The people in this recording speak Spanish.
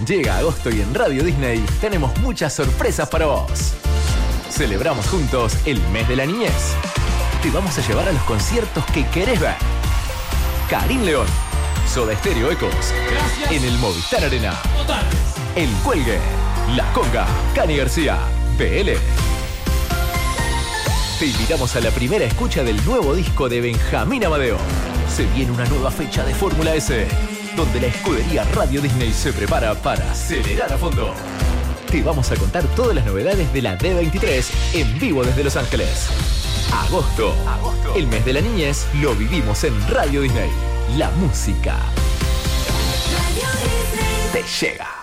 Llega agosto y en Radio Disney tenemos muchas sorpresas para vos. Celebramos juntos el mes de la niñez. Te vamos a llevar a los conciertos que querés ver. Karim León, Soda Stereo Ecos, gracias. En el Movistar Arena. Totales. El Cuelgue, La Conga, Cani García, PL. Te invitamos a la primera escucha del nuevo disco de Benjamín Amadeo. Se viene una nueva fecha de Fórmula S, donde la escudería Radio Disney se prepara para acelerar a fondo. Te vamos a contar todas las novedades de la D23 en vivo desde Los Ángeles. Agosto, el mes de la niñez, lo vivimos en Radio Disney. La música te llega.